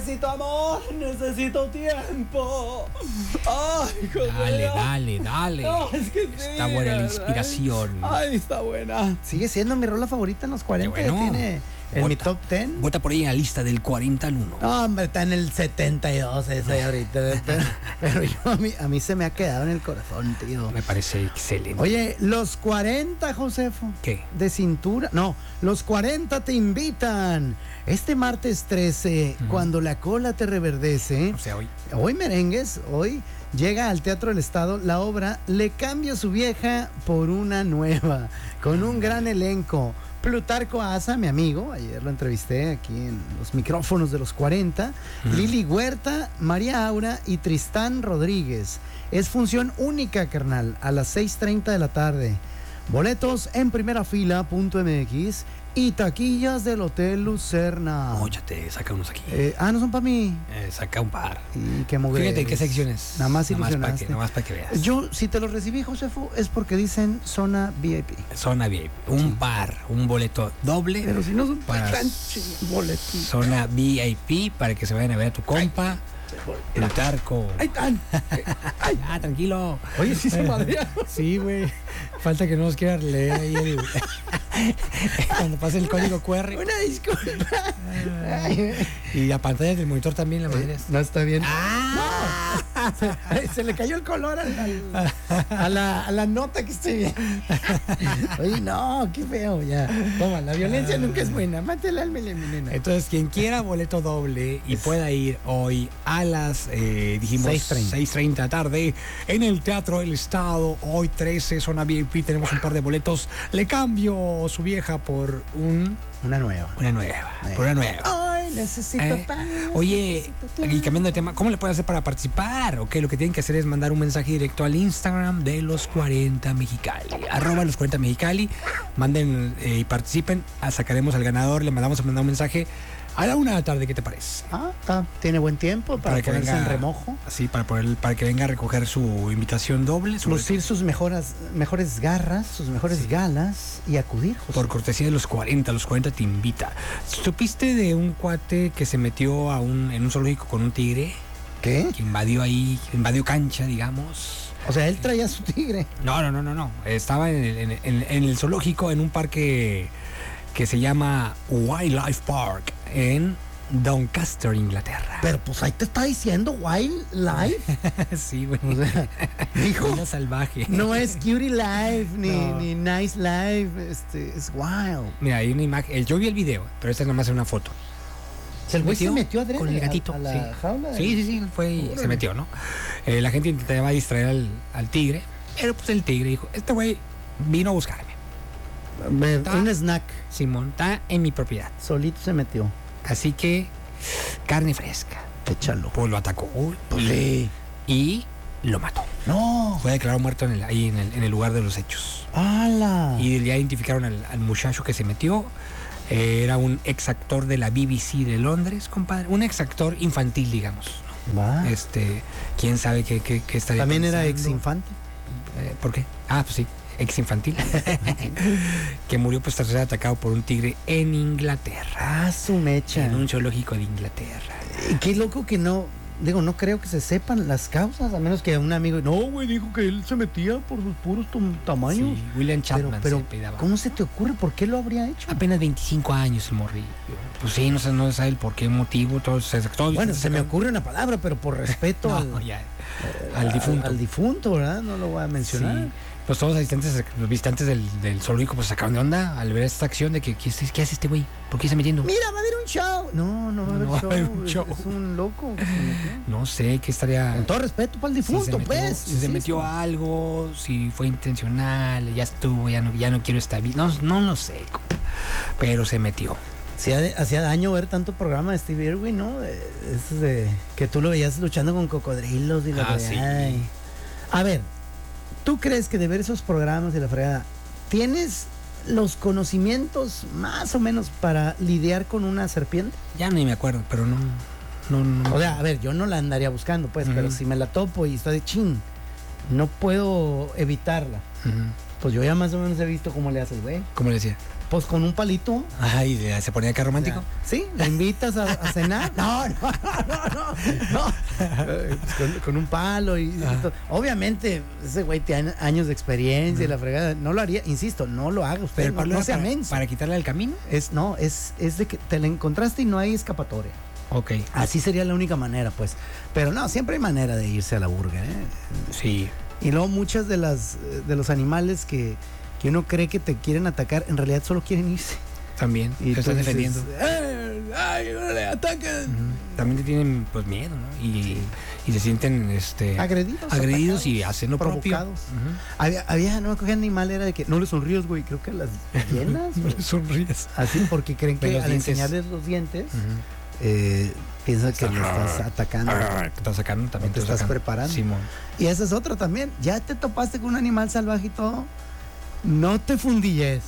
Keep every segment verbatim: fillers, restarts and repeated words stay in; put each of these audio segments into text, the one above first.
necesito amor, necesito tiempo. Ay, José. Dale, dale, dale. No, es que sí, está buena la inspiración. Ay, está buena. Sigue siendo mi rola favorita en los cuarenta. Qué bueno. Tiene en Vota. mi top diez. Vota por ahí en la lista del cuarenta al uno. No, hombre, está en el setenta y dos ese ahorita. Pero, pero yo, a mí, a mí se me ha quedado en el corazón, tío. Me parece excelente. Oye, los cuarenta, Josefo. ¿Qué? De cintura. No, los cuarenta te invitan. Este martes trece, uh-huh. cuando la cola te reverdece. O sea, hoy. Hoy merengues, hoy llega al Teatro del Estado la obra Le cambio su vieja por una nueva, con un gran elenco. Plutarco Asa, mi amigo, ayer lo entrevisté aquí en los micrófonos de los cuarenta, uh-huh. Lili Huerta, María Aura y Tristán Rodríguez. Es función única, carnal, a las seis treinta de la tarde. Boletos en primerafila punto m x y taquillas del Hotel Lucerna. Móchate, saca unos aquí. Eh, ah, ¿no son para mí? Eh, saca un par. Y qué mugre. Fíjate qué secciones. Nada más ilusionaste. Nada más para que, nada más para que veas. Yo, si te los recibí, Josefo, es porque dicen zona V I P. Zona V I P. Un sí. par, un boleto doble. Pero si no son para tan boletos. Zona V I P para que se vayan a ver a tu compa. Ay. El Tarco. ¡Ay, tan! ¡Ay! Ah, tranquilo. Oye, sí se madrea. Sí, güey. Falta que no nos quieran leer ahí el... cuando pase el código Q R. Una disculpa. Ay. Y la pantalla del monitor también la madre. No está bien. ¡Ah! No. Se, se le cayó el color al, al, a, la, a la nota que estoy viendo. Oye, no, qué feo ya. Toma, la violencia ah. nunca es buena. Mate el alma y la envenena. Entonces, quien quiera boleto doble y es... pueda ir hoy a las, eh, dijimos, seis treinta de la tarde en el Teatro del Estado, hoy trece, zona V I P, tenemos un par de boletos. Le cambio su vieja por un... Una nueva. Una nueva, eh. por una nueva. Ay, necesito eh, pan. Oye, y cambiando de tema, ¿cómo le pueden hacer para participar? Ok, lo que tienen que hacer es mandar un mensaje directo al Instagram de los cuarenta Mexicali, arroba los cuarenta Mexicali, manden eh, y participen, sacaremos al ganador, le mandamos a mandar un mensaje a la una de la tarde. ¿Qué te parece? Ah, está, tiene buen tiempo para, para que ponerse venga, en remojo. Sí, para, poder, para que venga a recoger su invitación doble. Lucir sus mejoras, mejores garras, sus mejores sí. galas y acudir, José. Por cortesía de los cuarenta, los cuarenta te invita. ¿Supiste de un cuate que se metió a un, en un zoológico con un tigre? ¿Qué? Que invadió ahí, invadió cancha, digamos. O sea, él traía su tigre. No, no, no, no, no. Estaba en el, en, en, en el zoológico, en un parque que se llama Wildlife Park en Doncaster, Inglaterra. Pero pues ahí te está diciendo Wildlife. Sí, güey. O sea, hijo, vida salvaje. No es Cutie Life ni, no. ni Nice Life, este, es Wild. Mira, hay una imagen, yo vi el video, pero esta es nomás una foto. Se el güey se metió adrede con el gatito. A, a la sí. jaula. Sí, sí, sí, fue y se metió, ¿no? Eh, la gente intentaba distraer al, al tigre, pero pues el tigre dijo, este güey vino a buscarme. Está, un snack. Simón, está en mi propiedad. Solito se metió. Así que, carne fresca. Échalo. Pues lo atacó. Pues sí. Y lo mató. No. Fue declarado muerto en el, ahí en el, en el lugar de los hechos. ¡Hala! Y ya identificaron al, al muchacho que se metió. Eh, era un ex actor de la B B C de Londres, compadre. Un ex actor infantil, digamos. Va. Este, quién sabe qué, qué, qué estaría ¿También pensando? era ex infante? Eh, ¿Por qué? Ah, pues sí. Ex infantil, que murió pues tras ser atacado por un tigre en Inglaterra. Ah, su mecha. En un zoológico de Inglaterra. Y qué loco que no, digo, no creo que se sepan las causas, a menos que un amigo, no, güey, dijo que él se metía por sus puros tamaños. Sí, William Chapman. Pero, se pero ¿cómo se te ocurre? ¿Por qué lo habría hecho? Apenas veinticinco años el morrillo. Pues sí, no sé, no sabe el por qué motivo, todo, todo bueno, se, se me ocurre una palabra, pero por respeto no, al, ya, eh, al difunto. Al, al difunto, ¿verdad? No lo voy a mencionar. Sí. Pues todos los asistentes, los visitantes del, del zoológico pues sacaron de onda al ver esta acción de que ¿qué, qué hace este güey? ¿Por qué está metiendo? Mira, va a haber un show. No, no va a haber, no show. Va a haber un show. Es, es un loco. No sé, qué estaría... Con todo respeto para el difunto, si metió, pues. Si se metió algo, si fue intencional, ya estuvo, ya no, ya no quiero estar bien. No, no lo sé, pero se metió. Sí, hacía daño ver tanto programa de Steve Irwin, ¿no? Eso de que tú lo veías luchando con cocodrilos y la ah, de, sí. Ay. A ver, ¿tú crees que de ver esos programas y la fregada, tienes los conocimientos más o menos para lidiar con una serpiente? Ya ni me acuerdo, pero no, no, no. O sea, a ver, yo no la andaría buscando, pues, uh-huh. pero si me la topo y está de chin, no puedo evitarla. Uh-huh. Pues yo ya más o menos he visto cómo le hace el güey. ¿Cómo le decía? Pues con un palito. Ay, ¿se ponía acá romántico? Sí, ¿le invitas a, a cenar? No, no, no, no, no. Eh, pues con, con un palo y, y todo. Obviamente, ese güey tiene años de experiencia y la fregada. No lo haría, insisto, no lo haga usted. Pero el no, palo no era sea para, menso. para quitarle el camino. Es, no, es, es de que te la encontraste y no hay escapatoria. Ok. Así sería la única manera, pues. Pero no, siempre hay manera de irse a la burga, ¿eh? Sí. Y luego muchas de las de los animales que, que uno cree que te quieren atacar, en realidad solo quieren irse. También. Y te están defendiendo. ¡Eh! ¡Ay, no le atacan! Uh-huh. También te tienen pues miedo, ¿no? Y, sí. y se sienten este agredidos. Agredidos y hacen lo propio. Uh-huh. Había, había, no me acuerdo qué animal era de que no le sonríes, güey. Creo que a las ballenas. No le sonríes. Así, porque creen que al dientes. enseñarles los dientes, uh-huh. eh, piensan que le estás atacando. Te estás sacando, también te, te estás sacando. preparando. Simón. Y esa es otra también. Ya te topaste con un animal salvaje y todo. No te fundilles.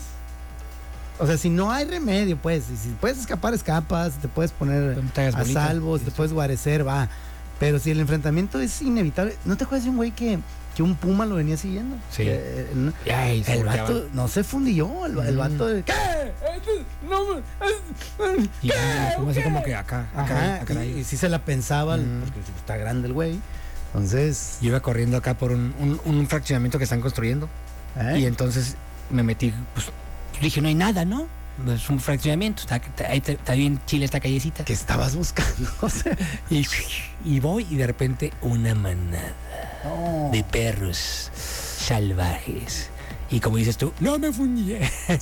O sea, si no hay remedio, pues, si puedes escapar, escapas, te puedes poner a salvo, te puedes guarecer, va. Pero si el enfrentamiento es inevitable, ¿no te acuerdas de un güey que, que un puma lo venía siguiendo? Sí. Que, no, Ay, el vato no se fundilló, el, el vato de, ¿qué? No, y el puma así como que acá, acá, Ajá, acá. Y, y sí se la pensaba, mm. porque está grande el güey. Entonces... Yo iba corriendo acá por un, un, un fraccionamiento que están construyendo. ¿Eh? Y entonces me metí, pues... Dije, no hay nada, ¿no? Es un fraccionamiento, está, está, está, está bien chile esta callecita. ¿Qué estabas buscando? O sea, y, y voy y de repente una manada oh. de perros salvajes. Y como dices tú, no me fundí.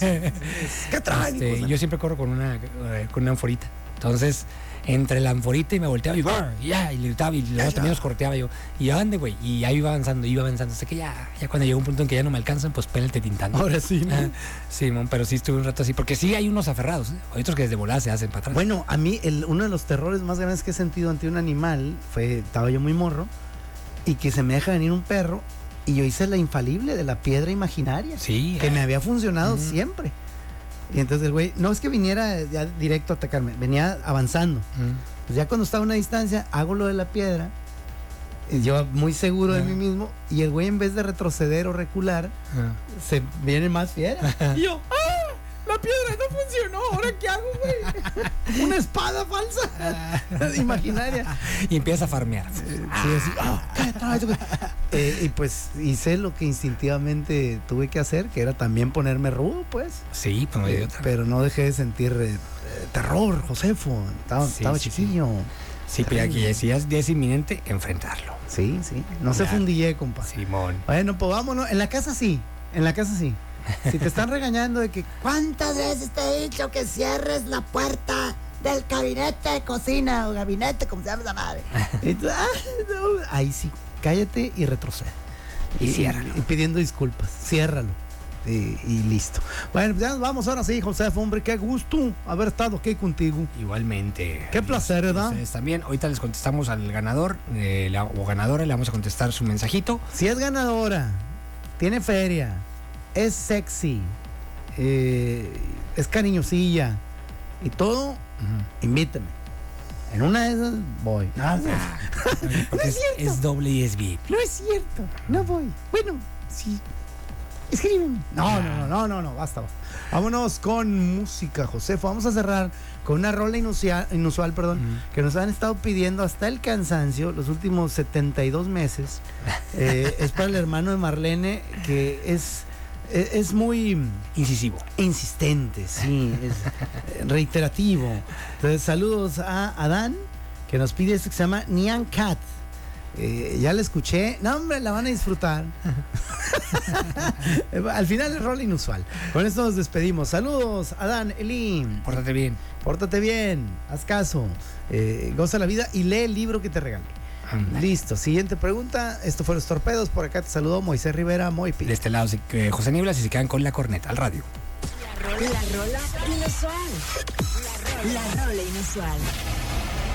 ¿Qué traen? Este, yo siempre corro con una, con una anforita. Entonces, entre la anforita y me volteaba y ¡bar! Y ya, y le gritaba y luego también los corteaba yo. Y ande, güey. Y ahí iba avanzando, iba avanzando. Hasta que ya, ya cuando llegó un punto en que ya no me alcanzan, pues pénate tintando. Ahora sí, ¿no? Ah, sí, mon, pero sí estuve un rato así. Porque sí hay unos aferrados, ¿eh? Hay otros que desde volada se hacen para atrás. Bueno, a mí, el, uno de los terrores más grandes que he sentido ante un animal fue, estaba yo muy morro, y que se me deja venir un perro, y yo hice la infalible de la piedra imaginaria. Sí. Que eh. me había funcionado uh-huh. siempre. Y entonces el güey, no es que viniera ya directo a atacarme, venía avanzando. Uh-huh. Pues ya cuando estaba a una distancia, hago lo de la piedra, yo muy seguro uh-huh. de mí mismo, y el güey en vez de retroceder o recular, uh-huh. se viene más fiera. Uh-huh. Y yo, ¡ah! La piedra no funcionó, ¿ahora qué hago, güey? Una espada falsa, imaginaria. Y empieza a farmear. Sí, así, ¡ah! ¿Qué traes? Eh, y pues hice lo que instintivamente tuve que hacer, que era también ponerme rudo, pues. Sí, pues no eh, pero no dejé de sentir eh, terror, Josefo. Estaba, sí, estaba sí, chiquillo. Sí, pero aquí ya es inminente enfrentarlo. Sí, sí. No ya. se fundillé, compa. Simón. Bueno, pues vámonos. En la casa sí. En la casa sí. Si te están regañando de que ¿cuántas veces te he dicho que cierres la puerta del gabinete de cocina o gabinete, como se llama esa madre? Entonces, ah, no, ahí sí, cállate y retrocede. Y, y ciérralo. Y, y pidiendo disculpas, ciérralo. Y, y listo. Bueno, ya nos vamos ahora sí, José, hombre, qué gusto haber estado aquí contigo. Igualmente. Qué placer, ¿verdad? Ustedes también. Ahorita les contestamos al ganador eh, la, o ganadora, le vamos a contestar su mensajito. Si es ganadora, tiene feria, es sexy, eh, es cariñosilla y todo, uh-huh. invítame. En una de esas voy. No, no, no es, es, es doble y es V I P. No es cierto, no voy. Bueno, sí. Escríbeme. No, no, no, no, no, no, basta, basta. Vámonos con música, Josefo. Vamos a cerrar con una rola inusual, inusual perdón, uh-huh. que nos han estado pidiendo hasta el cansancio los últimos setenta y dos meses. Eh, es para el hermano de Marlene, que es, es, es muy incisivo. Insistente, sí, es reiterativo. Entonces, saludos a Adán, que nos pide esto que se llama Nyan Cat. Eh, ya la escuché. No, hombre, la van a disfrutar. Al final es rol inusual. Con esto nos despedimos. Saludos, Adán, Elín. Pórtate bien. Pórtate bien. Haz caso. Eh, goza la vida y lee el libro que te regalé. Anda. Listo. Siguiente pregunta. Esto fue Los Torpedos. Por acá te saludó Moisés Rivera, Moipi. De este lado, eh, José Nieblas, y se quedan con la corneta al radio. La rola, la rola inusual. La rola, la rola inusual.